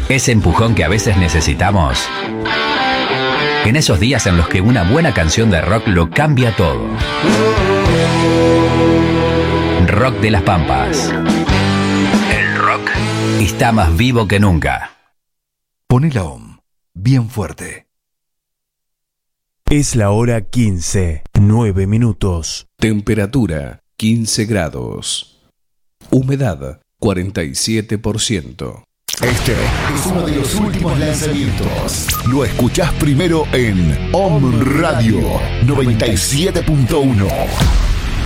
Ese empujón que a veces necesitamos. En esos días en los que una buena canción de rock lo cambia todo. Rock de las Pampas. El rock está más vivo que nunca. Poné la OM bien fuerte. Es la hora 15, 9 minutos. Temperatura 15 grados. Humedad 47%. Este es uno de los últimos lanzamientos. Lo escuchás primero en OM Radio 97.1.